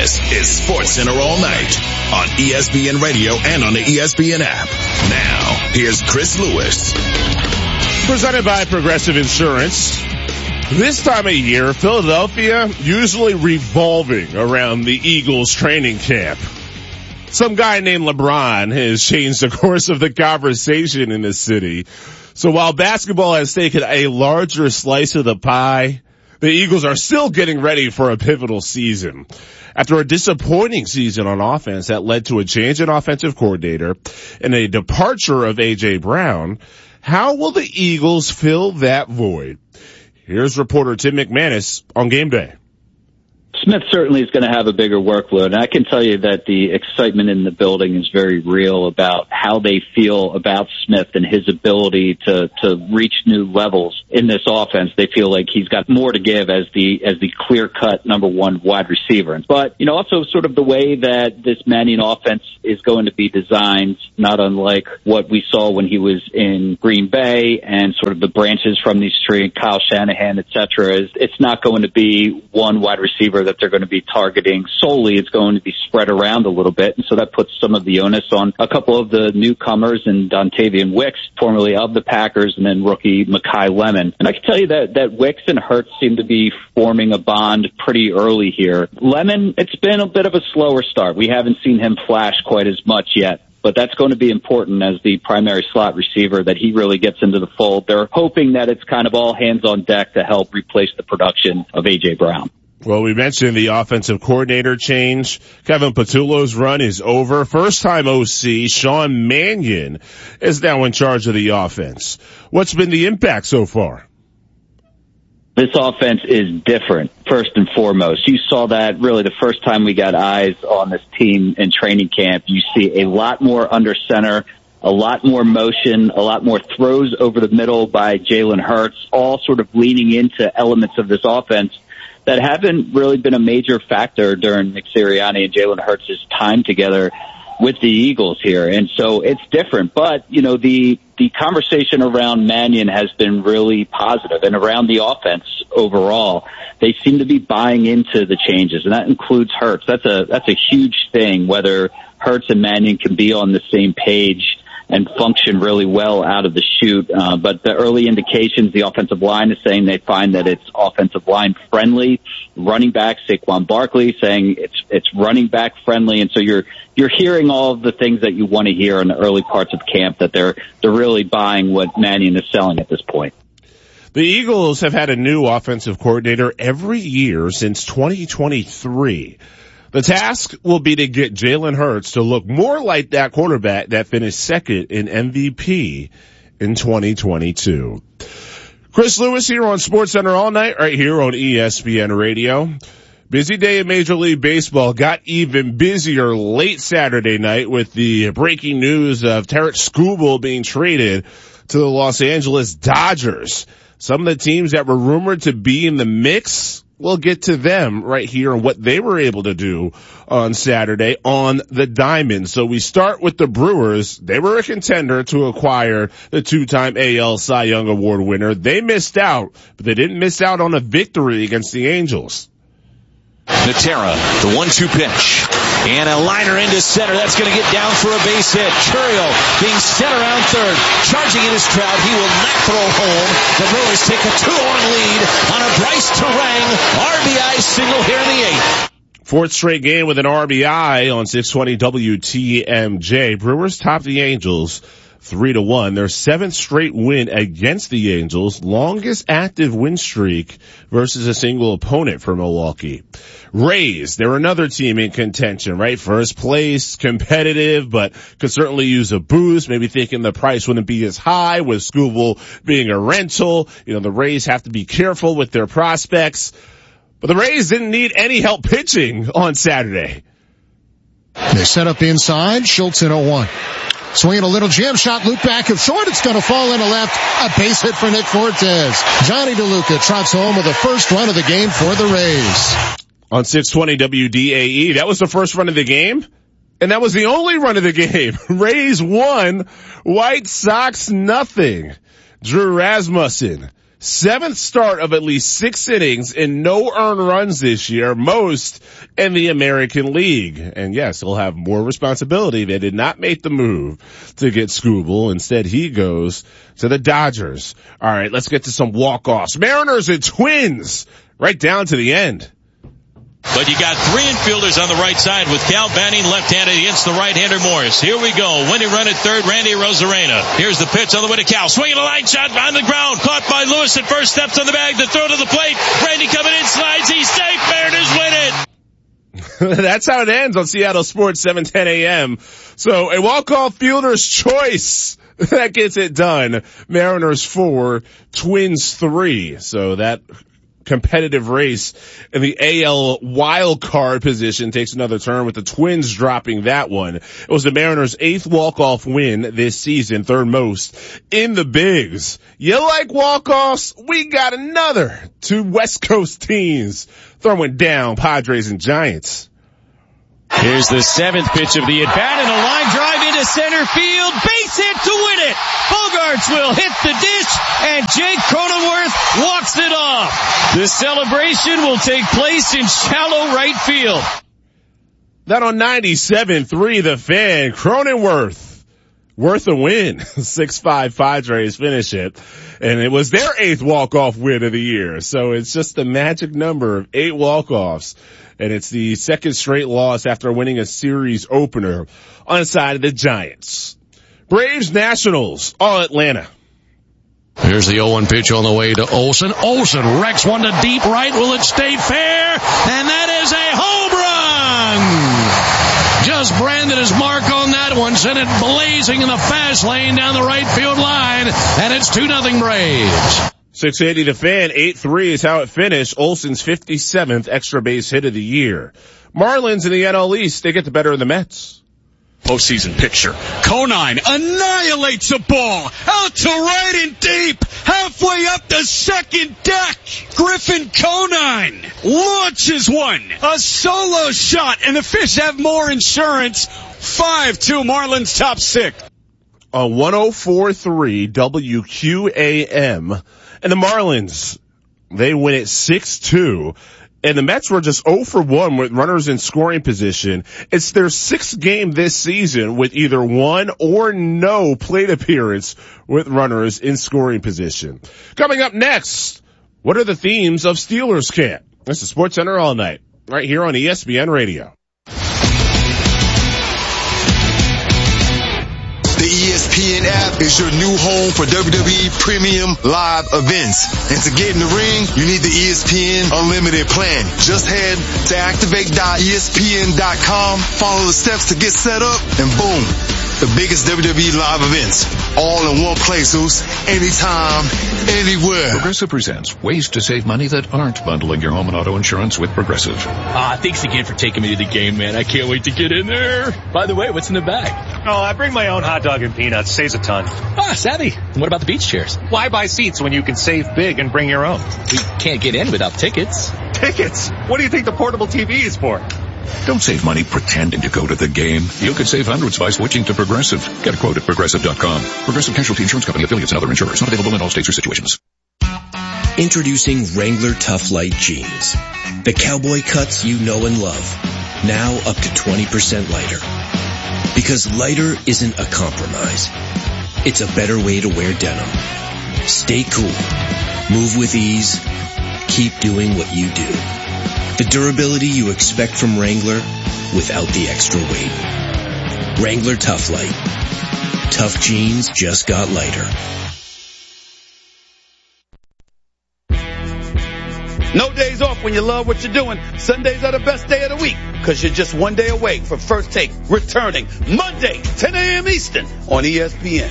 This is SportsCenter All Night on ESPN Radio and on the ESPN app. Now, here's Chris Lewis. Presented by Progressive Insurance. This time of year, Philadelphia usually revolving around the Eagles training camp. Some guy named LeBron has changed the course of the conversation in the city. So while basketball has taken a larger slice of the pie, the Eagles are still getting ready for a pivotal season. After a disappointing season on offense that led to a change in offensive coordinator and a departure of A.J. Brown, how will the Eagles fill that void? Here's reporter Tim McManus on Game Day. Smith certainly is going to have a bigger workload, and I can tell you that the excitement in the building is very real about how they feel about Smith and his ability to reach new levels in this offense. They feel like he's got more to give as the clear-cut number one wide receiver. But, also sort of the way that this Mannion offense is going to be designed, not unlike what we saw when he was in Green Bay and sort of the branches from these tree, Kyle Shanahan, et cetera, is it's not going to be one wide receiver that they're going to be targeting solely. It's going to be spread around a little bit. And so that puts some of the onus on a couple of the newcomers and Dontavian Wicks, formerly of the Packers, and then rookie Mekhi Lemon. And I can tell you that Wicks and Hurts seem to be forming a bond pretty early here. Lemon, it's been a bit of a slower start. We haven't seen him flash quite as much yet. But that's going to be important as the primary slot receiver that he really gets into the fold. They're hoping that it's kind of all hands on deck to help replace the production of A.J. Brown. Well, we mentioned the offensive coordinator change. Kevin Patullo's run is over. First-time OC Sean Mannion is now in charge of the offense. What's been the impact so far? This offense is different, first and foremost. You saw that really the first time we got eyes on this team in training camp. You see a lot more under center, a lot more motion, a lot more throws over the middle by Jalen Hurts, all sort of leaning into elements of this offense that haven't really been a major factor during Nick Sirianni and Jalen Hurts' time together with the Eagles here. And so it's different. But, the conversation around Mannion has been really positive, and around the offense overall. They seem to be buying into the changes, and that includes Hurts. That's a huge thing, whether Hurts and Mannion can be on the same page and function really well out of the chute. But the early indications, the offensive line is saying they find that it's offensive line friendly. Running back Saquon Barkley saying it's running back friendly. And so you're hearing all of the things that you want to hear in the early parts of camp, that they're really buying what Mannion is selling at this point. The Eagles have had a new offensive coordinator every year since 2023. The task will be to get Jalen Hurts to look more like that quarterback that finished second in MVP in 2022. Chris Lewis here on SportsCenter All Night, right here on ESPN Radio. Busy day in Major League Baseball. Got even busier late Saturday night with the breaking news of Tarik Skubal being traded to the Los Angeles Dodgers. Some of the teams that were rumored to be in the mix, we'll get to them right here and what they were able to do on Saturday on the diamond. So we start with the Brewers. They were a contender to acquire the two-time AL Cy Young Award winner. They missed out, but they didn't miss out on a victory against the Angels. Natera, the 1-2 pitch. And a liner into center. That's going to get down for a base hit. Churiel being sent around third. Charging in his crowd. He will not throw home. The Brewers take a 2-1 lead on a Bryce Terang RBI single here in the eighth. Fourth straight game with an RBI on 620 WTMJ. Brewers top the Angels 3-1. Their seventh straight win against the Angels. Longest active win streak versus a single opponent for Milwaukee. Rays, they're another team in contention, right? First place, competitive, but could certainly use a boost. Maybe thinking the price wouldn't be as high with Skubal being a rental. The Rays have to be careful with their prospects. But the Rays didn't need any help pitching on Saturday. They set up inside. Schultz in 0-1. Swinging a little jam shot, loop back of short. It's going to fall into left. A base hit for Nick Fortes. Johnny DeLuca trots home with the first run of the game for the Rays. On 620 WDAE, that was the first run of the game, and that was the only run of the game. Rays 1, White Sox nothing. Drew Rasmussen seventh start of at least 6 innings and no earned runs this year, most in the American League. And yes, he'll have more responsibility. They did not make the move to get Skubal. Instead, he goes to the Dodgers. All right, let's get to some walk-offs. Mariners and Twins, right down to the end. But you got 3 infielders on the right side with Cal Banning left-handed against the right-hander Morris. Here we go. Winning run at third, Randy Rosarena. Here's the pitch on the way to Cal. Swinging a line shot on the ground. Caught by Lewis at first, steps on the bag. The throw to the plate. Randy coming in, slides. He's safe. Mariners win it. That's how it ends on Seattle Sports, 7:10 a.m. So a walk-off fielder's choice. That gets it done. Mariners 4, Twins 3. So that competitive race in the AL wild card position takes another turn with the Twins dropping that one. It was the Mariners' 8th walk-off win this season, 3rd most in the bigs. You like walk-offs? We got another. 2 West Coast teams throwing down, Padres and Giants. Here's the 7th pitch of the at-bat and a line drive into center field. Base hit to win it. Bogarts will hit the dish and Jake Cronenworth walks it off. The celebration will take place in shallow right field. That on 97.3 The Fan, Cronenworth. Worth a win. 6-5 Padres finish it. And it was their 8th walk-off win of the year. So it's just the magic number of 8 walk-offs. And it's the 2nd straight loss after winning a series opener on the side of the Giants. Braves Nationals, all Atlanta. Here's the 0-1 pitch on the way to Olsen. Olsen wrecks one to deep right. Will it stay fair? And that is a home run! Just branded his mark on that one. Sent it blazing in the fast lane down the right field line. And it's 2-0 Braves. 680 The Fan, 8-3 is how it finished. Olsen's 57th extra base hit of the year. Marlins in the NL East, they get the better of the Mets. Postseason picture. Conine annihilates a ball out to right and deep, halfway up the second deck. Griffin Conine launches one, a solo shot, and the Fish have more insurance. 5-2 Marlins top 6. On 104.3 WQAM. And the Marlins, they win it 6-2. And the Mets were just 0 for 1 with runners in scoring position. It's their 6th game this season with either 1 or no plate appearance with runners in scoring position. Coming up next, what are the themes of Steelers camp? This is Sports Center All Night, right here on ESPN Radio. The ESPN app is your new home for WWE Premium Live events. And to get in the ring, you need the ESPN Unlimited plan. Just head to activate.espn.com, follow the steps to get set up, and boom, the biggest WWE live events. All in one place, Zeus. Anytime, anywhere. Progressive presents ways to save money that aren't bundling your home and auto insurance with Progressive. Thanks again for taking me to the game, man. I can't wait to get in there. By the way, what's in the bag? Oh, I bring my own hot dog and peanuts. Saves a ton. Savvy. And what about the beach chairs? Why buy seats when you can save big and bring your own? We can't get in without tickets. Tickets? What do you think the portable TV is for? Don't save money pretending to go to the game. You could save hundreds by switching to Progressive. Get a quote at Progressive.com. Progressive Casualty Insurance Company, affiliates, and other insurers. Not available in all states or situations. Introducing Wrangler Tough Light Jeans. The cowboy cuts you know and love. Now up to 20% lighter. Because lighter isn't a compromise. It's a better way to wear denim. Stay cool. Move with ease. Keep doing what you do. The durability you expect from Wrangler without the extra weight. Wrangler Tough Light. Tough jeans just got lighter. No days off when you love what you're doing. Sundays are the best day of the week because you're just one day away from First Take returning Monday, 10 a.m. Eastern on ESPN.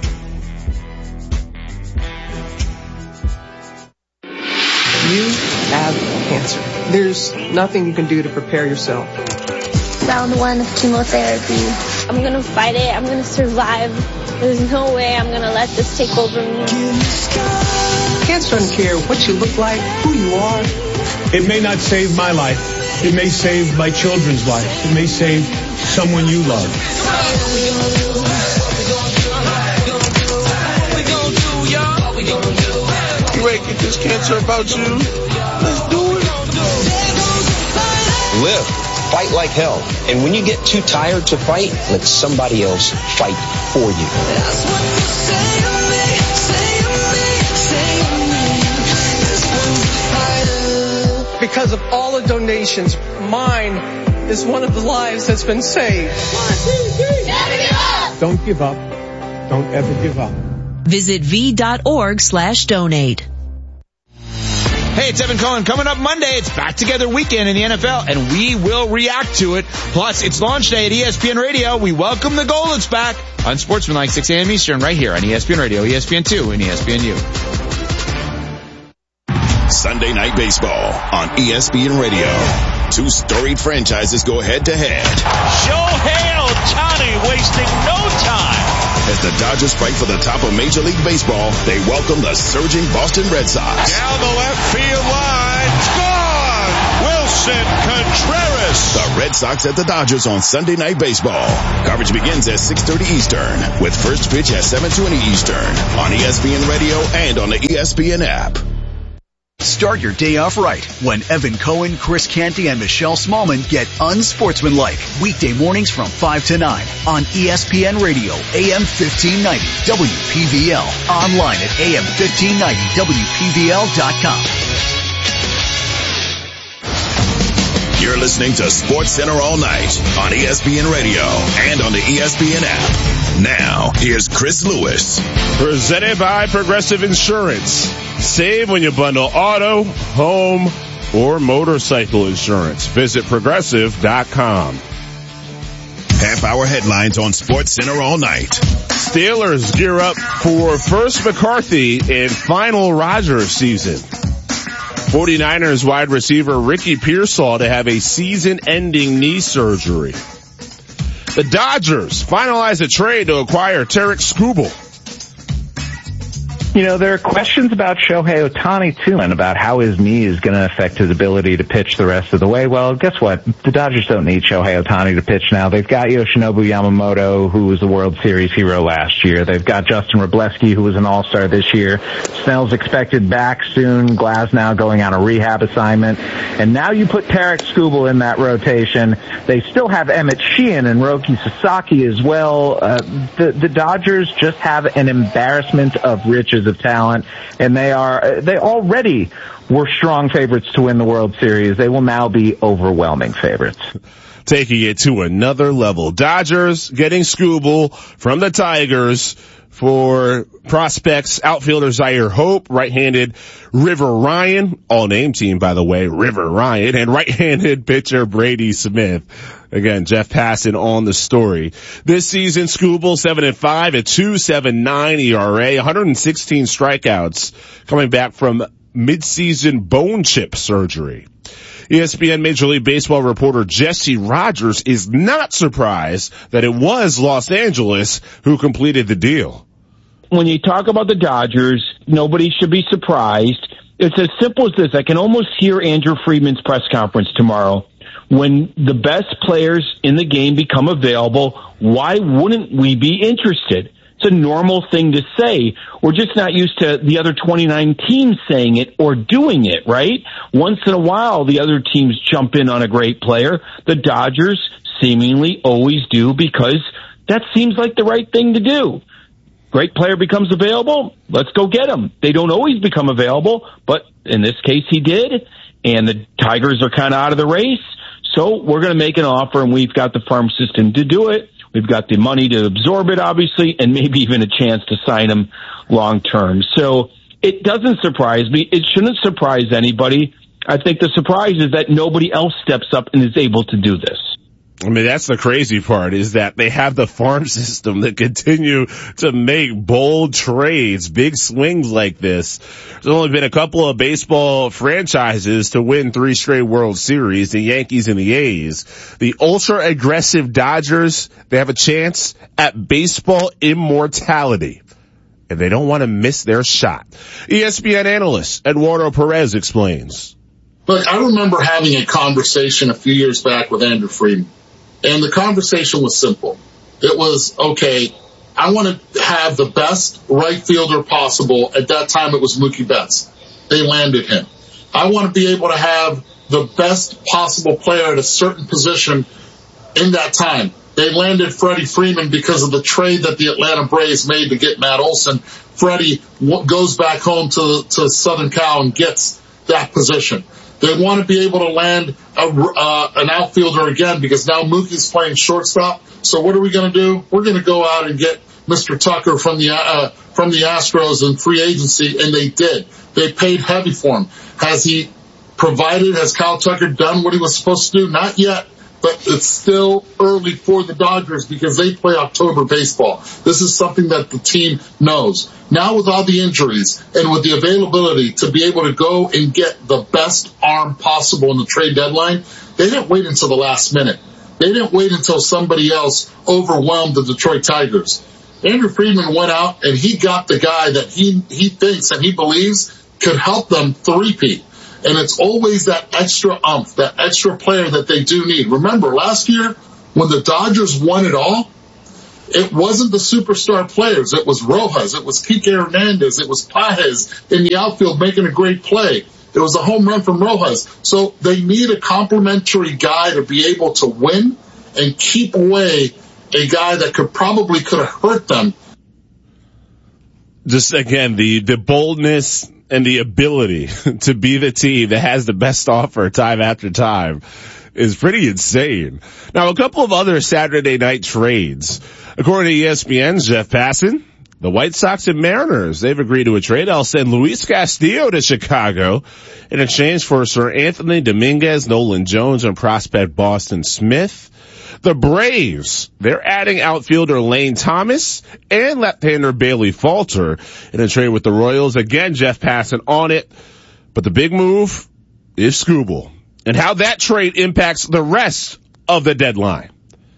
You have cancer. There's nothing you can do to prepare yourself. Round 1 of chemotherapy. I'm going to fight it. I'm going to survive. There's no way I'm going to let this take over me. Cancer doesn't care what you look like, who you are. It may not save my life. It may save my children's lives. It may save someone you love. making this cancer about you. Let's do it. Live. Fight like hell. And when you get too tired to fight, let somebody else fight for you. That's what you say to me, say to me, say to me. Because of all the donations, mine is one of the lives that's been saved. 1, 2, 3. Never give up. Don't give up. Don't ever give up. Visit v.org/donate. Hey, it's Evan Cohen. Coming up Monday, it's Back Together Weekend in the NFL, and we will react to it. Plus, it's launch day at ESPN Radio. We welcome the Goldens back on Sportsmanlike, 6 a.m. Eastern, right here on ESPN Radio, ESPN2, and ESPNU. Sunday Night Baseball on ESPN Radio. Two storied franchises go head-to-head. Shohei Ohtani wasting no time. As the Dodgers fight for the top of Major League Baseball, they welcome the surging Boston Red Sox. Down the left field line. Gone! Wilson Contreras. The Red Sox at the Dodgers on Sunday Night Baseball. Coverage begins at 6:30 Eastern, with first pitch at 7:20 Eastern on ESPN Radio and on the ESPN app. Start your day off right when Evan Cohen, Chris Canty, and Michelle Smallman get unsportsmanlike. Weekday mornings from 5 to 9 on ESPN Radio, AM 1590, WPVL. Online at AM1590WPVL.com. You're listening to Sports Center all night on ESPN Radio and on the ESPN app. Now, here's Chris Lewis. Presented by Progressive Insurance. Save when you bundle auto, home, or motorcycle insurance. Visit Progressive.com. Half-hour headlines on Sports Center all night. Steelers gear up for first McCarthy and final Rodgers season. 49ers wide receiver Ricky Pearsall to have a season-ending knee surgery. The Dodgers finalize a trade to acquire Tarik Skubal. You know, there are questions about Shohei Ohtani, too, and about how his knee is going to affect his ability to pitch the rest of the way. Well, guess what? The Dodgers don't need Shohei Ohtani to pitch now. They've got Yoshinobu Yamamoto, who was the World Series hero last year. They've got Justin Wroblewski, who was an all-star this year. Snell's expected back soon. Glasnow going on a rehab assignment. And now you put Tarik Skubal in that rotation. They still have Emmett Sheehan and Roki Sasaki as well. The Dodgers just have an embarrassment of riches of talent, and they already were strong favorites to win the World Series. They will now be overwhelming favorites. Taking it to another level. Dodgers getting Skubal from the Tigers for prospects, outfielder Zaire Hope, right-handed River Ryan, all-name team, by the way, River Ryan, and right-handed pitcher Brady Smith. Again, Jeff Passan on the story. This season, Skubal 7-5 at 2.79 ERA, 116 strikeouts, coming back from mid-season bone chip surgery. ESPN Major League Baseball reporter Jesse Rogers is not surprised that it was Los Angeles who completed the deal. When you talk about the Dodgers, nobody should be surprised. It's as simple as this. I can almost hear Andrew Friedman's press conference tomorrow. When the best players in the game become available, why wouldn't we be interested? It's a normal thing to say. We're just not used to the other 29 teams saying it or doing it, right? Once in a while, the other teams jump in on a great player. The Dodgers seemingly always do because that seems like the right thing to do. Great player becomes available, let's go get him. They don't always become available, but in this case he did, and the Tigers are kind of out of the race. So we're going to make an offer, and we've got the farm system to do it. We've got the money to absorb it, obviously, and maybe even a chance to sign him long term. So it doesn't surprise me. It shouldn't surprise anybody. I think the surprise is that nobody else steps up and is able to do this. I mean, that's the crazy part, is that they have the farm system that continue to make bold trades, big swings like this. There's only been a couple of baseball franchises to win 3 straight World Series, the Yankees and the A's. The ultra-aggressive Dodgers, they have a chance at baseball immortality, and they don't want to miss their shot. ESPN analyst Eduardo Perez explains. Look, I remember having a conversation a few years back with Andrew Friedman. And the conversation was simple. It was, okay, I want to have the best right fielder possible. At that time, it was Mookie Betts. they landed him. I want to be able to have the best possible player at a certain position in that time. They landed Freddie Freeman because of the trade that the Atlanta Braves made to get Matt Olson. Freddie goes back home to Southern Cal and gets that position. They want to be able to land an outfielder again because now Mookie's playing shortstop. So what are we going to do? We're going to go out and get Mr. Tucker from the Astros in free agency, and they did. They paid heavy for him. Has Kyle Tucker done what he was supposed to do? Not yet. But it's still early for the Dodgers because they play October baseball. This is something that the team knows. Now with all the injuries and with the availability to be able to go and get the best arm possible in the trade deadline, they didn't wait until the last minute. They didn't wait until somebody else overwhelmed the Detroit Tigers. Andrew Friedman went out and he got the guy that he thinks and he believes could help them three-peat. And it's always that extra umph, that extra player that they do need. Remember, last year, when the Dodgers won it all, it wasn't the superstar players. It was Rojas. It was Kike Hernandez. It was Pages in the outfield making a great play. It was a home run from Rojas. So they need a complimentary guy to be able to win and keep away a guy that could have hurt them. Just, again, the boldness and the ability to be the team that has the best offer time after time is pretty insane. Now, a couple of other Saturday night trades. According to ESPN's Jeff Passan, the White Sox and Mariners, they've agreed to a trade. I'll send Luis Castillo to Chicago in exchange for Sir Anthony Dominguez, Nolan Jones, and prospect Boston Smith. The Braves, they're adding outfielder Lane Thomas and left-hander Bailey Falter in a trade with the Royals. Again, Jeff Passan on it. But the big move is Skubal and how that trade impacts the rest of the deadline.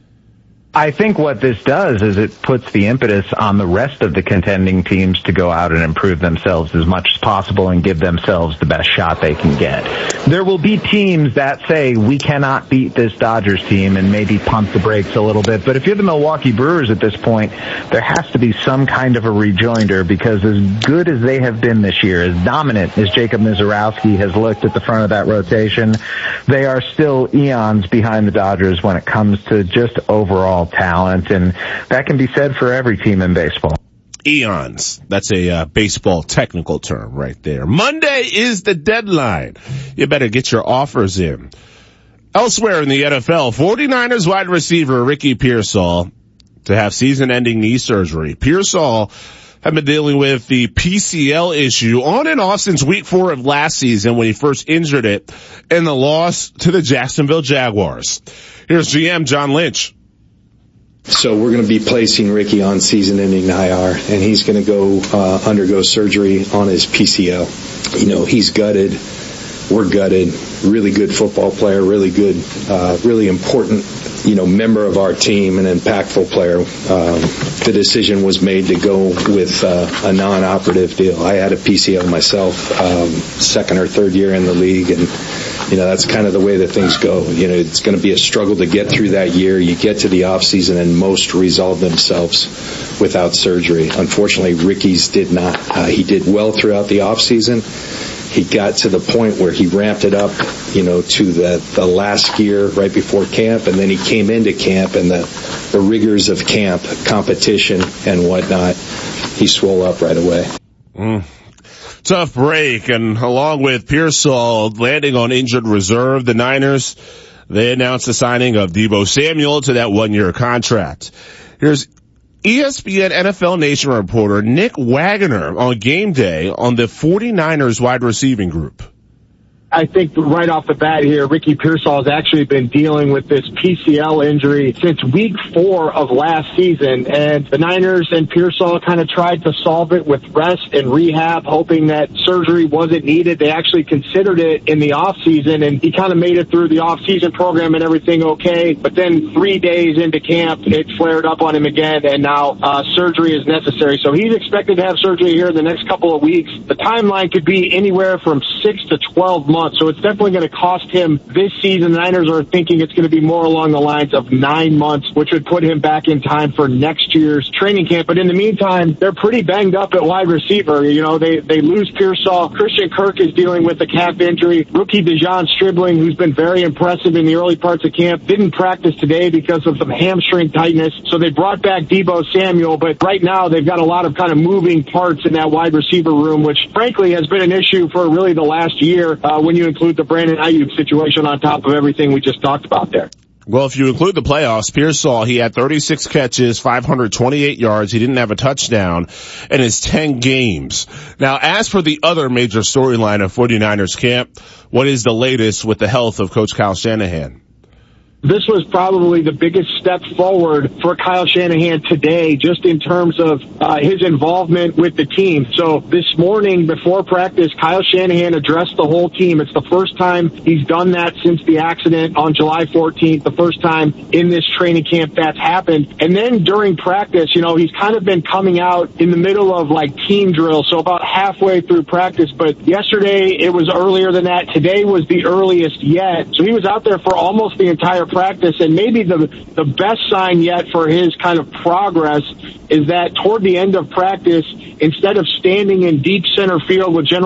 I think what this does is it puts the impetus on the rest of the contending teams to go out and improve themselves as much as possible and give themselves the best shot they can get. There will be teams that say we cannot beat this Dodgers team and maybe pump the brakes a little bit. But if you're the Milwaukee Brewers at this point, there has to be some kind of a rejoinder because as good as they have been this year, as dominant as Jacob Mizorowski has looked at the front of that rotation, they are still eons behind the Dodgers when it comes to just overall talent, and that can be said for every team in baseball. Eons. That's a baseball technical term right there. Monday is the deadline. You better get your offers in. Elsewhere in the NFL, 49ers wide receiver Ricky Pearsall to have season-ending knee surgery. Pearsall had been dealing with the PCL issue on and off since week 4 of last season when he first injured it in the loss to the Jacksonville Jaguars. Here's GM John Lynch. So we're going to be placing Ricky on season-ending IR, and he's going to go undergo surgery on his PCL. You know, he's gutted. We're gutted. Really good football player, really good, really important, member of our team, an impactful player. The decision was made to go with a non-operative deal. I had a PCL myself, second or third year in the league, and that's kind of the way that things go. It's going to be a struggle to get through that year. You get to the off season and most resolve themselves without surgery. Unfortunately, Ricky's did not. He did well throughout the off season. He got to the point where he ramped it up, to the last gear right before camp, and then he came into camp and the rigors of camp, competition and whatnot, he swole up right away. Tough break, and along with Pearsall landing on injured reserve, the Niners, they announced the signing of Deebo Samuel to that 1-year contract. Here's ESPN NFL Nation reporter Nick Wagoner on game day on the 49ers wide receiving group. I think right off the bat here, Ricky Pearsall has actually been dealing with this PCL injury since week 4 of last season, and the Niners and Pearsall kind of tried to solve it with rest and rehab, hoping that surgery wasn't needed. They actually considered it in the offseason, and he kind of made it through the offseason program and everything okay, but then 3 days into camp, it flared up on him again, and now surgery is necessary. So he's expected to have surgery here in the next couple of weeks. The timeline could be anywhere from 6 to 12 months months. So it's definitely going to cost him this season. The Niners are thinking it's going to be more along the lines of 9 months, which would put him back in time for next year's training camp. But in the meantime, they're pretty banged up at wide receiver. You know, they lose Pearsall. Christian Kirk is dealing with a calf injury. Rookie Dejon Stribling, who's been very impressive in the early parts of camp, didn't practice today because of some hamstring tightness. So they brought back Deebo Samuel, but right now they've got a lot of kind of moving parts in that wide receiver room, which frankly has been an issue for really the last year when you include the Brandon Ayuk situation on top of everything we just talked about there. Well, if you include the playoffs, Pearsall, he had 36 catches, 528 yards. He didn't have a touchdown in his 10 games. Now, as for the other major storyline of 49ers camp, what is the latest with the health of Coach Kyle Shanahan? This was probably the biggest step forward for Kyle Shanahan today, just in terms of his involvement with the team. So this morning before practice, Kyle Shanahan addressed the whole team. It's the first time he's done that since the accident on July 14th, the first time in this training camp that's happened. And then during practice, you know, he's kind of been coming out in the middle of like team drills, so about halfway through practice. But yesterday it was earlier than that. Today was the earliest yet. So he was out there for almost the entire practice, and maybe the best sign yet for his kind of progress is that toward the end of practice, instead of standing in deep center field with general